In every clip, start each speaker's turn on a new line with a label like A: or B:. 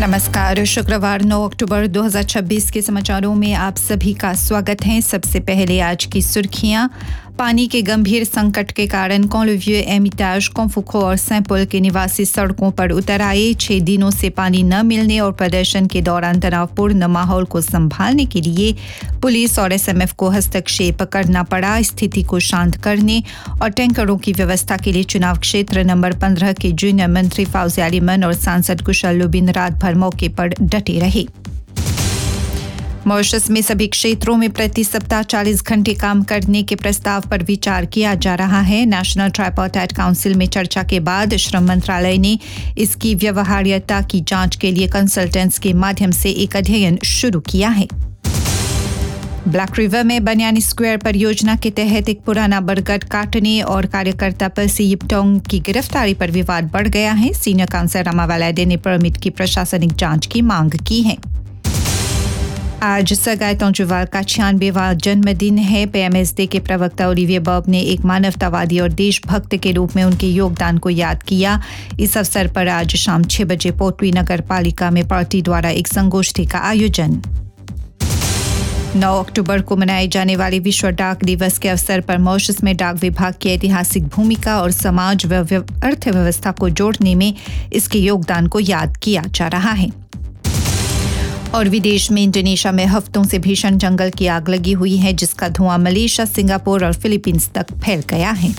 A: नमस्कार। शुक्रवार 9 अक्टूबर 2026 के समाचारों में आप सभी का स्वागत है। सबसे पहले आज की सुर्खियां। पानी के गंभीर संकट के कारण कॉलोवियो, एमिटाज, कोंफुको और सैंपल के निवासी सड़कों पर उतर आए। 6 दिनों से पानी न मिलने और प्रदर्शन के दौरान तनावपूर्ण माहौल को संभालने के लिए पुलिस और एसएमएफ को हस्तक्षेप करना पड़ा। स्थिति को शांत करने और टैंकरों की व्यवस्था के लिए चुनाव क्षेत्र नंबर 15 के जूनियर मंत्री फौजी आलिमन और सांसद कुशल लुबिन रात भर मौके पर डटे रहे। मॉरिशस में सभी क्षेत्रों में प्रति सप्ताह 40 घंटे काम करने के प्रस्ताव पर विचार किया जा रहा है। नेशनल ट्राइपार्टाइट काउंसिल में चर्चा के बाद श्रम मंत्रालय ने इसकी व्यवहार्यता की जांच के लिए कंसल्टेंट्स के माध्यम से एक अध्ययन शुरू किया है। ब्लैक रिवर में बनियानी स्क्वायर परियोजना के तहत एक पुराना बरगद काटने और कार्यकर्ता परसी यिपटोंग की गिरफ्तारी पर विवाद बढ़ गया है। सीनियर काउंसिलर रामावालादे ने परमिट की प्रशासनिक जांच की मांग की है। आज सगाई तोंजुवाल का 96वां जन्मदिन है। पीएमएसडी के प्रवक्ता ओलिविये बर्ब ने एक मानवतावादी और देशभक्त के रूप में उनके योगदान को याद किया। इस अवसर पर आज शाम 6 बजे पोटवी नगर पालिका में पार्टी द्वारा एक संगोष्ठी का आयोजन। 9 अक्टूबर को मनाए जाने वाले विश्व डाक दिवस के अवसर पर मॉरिशस में डाक विभाग की ऐतिहासिक भूमिका और समाज व अर्थव्यवस्था को जोड़ने में इसके योगदान को याद किया जा रहा है। और विदेश में इंडोनेशिया में हफ्तों से भीषण जंगल की आग लगी हुई है, जिसका धुआं मलेशिया, सिंगापुर और फिलीपींस तक फैल गया है।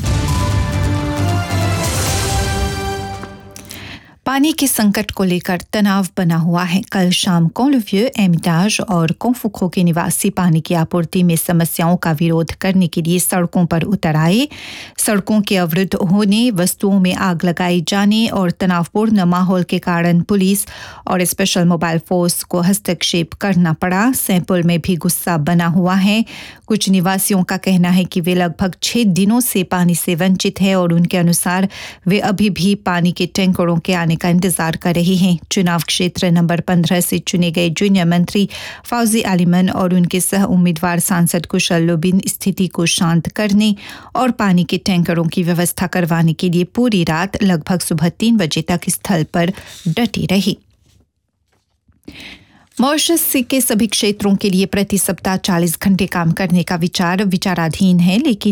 A: पानी के संकट को लेकर तनाव बना हुआ है। कल शाम कॉलोवियो, एमिटाज और कोंफुको के निवासी पानी की आपूर्ति में समस्याओं का विरोध करने के लिए सड़कों पर उतर आए। सड़कों के अवरुद्ध होने, वस्तुओं में आग लगाए जाने और तनावपूर्ण माहौल के कारण पुलिस और स्पेशल मोबाइल फोर्स को हस्तक्षेप करना पड़ा। सैंपल में भी गुस्सा बना हुआ है। कुछ निवासियों का कहना है कि वे लगभग 6 दिनों से पानी से वंचित हैं और उनके अनुसार वे अभी भी पानी के टैंकरों के आने का इंतजार कर रही हैं। चुनाव क्षेत्र नंबर 15 से चुने गए जूनियर मंत्री फौजी आलिमन और उनके सह उम्मीदवार सांसद कुशल लुबिन स्थिति को शांत करने और पानी के टैंकरों की व्यवस्था करवाने के लिए पूरी रात लगभग सुबह 3 बजे तक स्थल पर डटी रही। मॉरिशस के सभी क्षेत्रों के लिए प्रति सप्ताह 40 घंटे काम करने का विचाराधीन है, लेकिन